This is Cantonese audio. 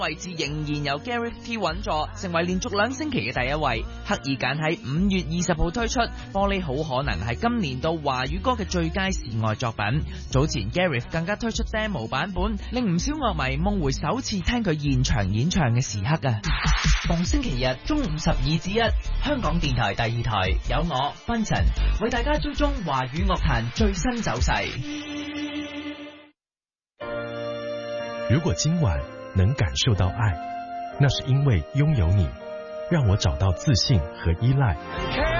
位置仍然由 Gareth T 穩坐，成為連續2星期嘅第一位。刻意揀喺5月20號推出，玻璃好可能係今年度華語歌嘅最佳示愛作品。早前 Gareth 更加推出 demo 版本，令唔少樂迷夢回首次聽佢現場演唱嘅時刻啊！逢星期日中午12至1，香港電台第2台有我芬晨為大家追蹤華語樂壇最新走勢。 如果今晚能感受到愛，那是因為擁有你，讓我找到自信和依賴。